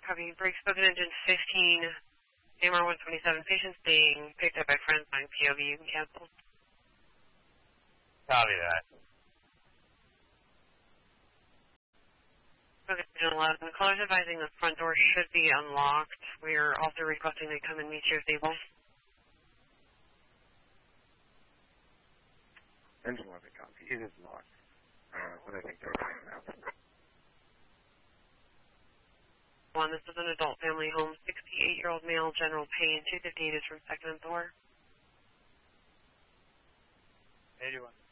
Copy. Brake spoken engine 15, AMR 127. Patients being picked up by friends on POV. You can cancel. Copy that. Okay, Engine 11. The caller's advising the front door should be unlocked. We are also requesting they come and meet you if they will. Engine 11, copy. It is locked. But I think they're coming out. This is an adult family home, 68-year-old male, general pain, 258 is from 2nd and Thor. 81.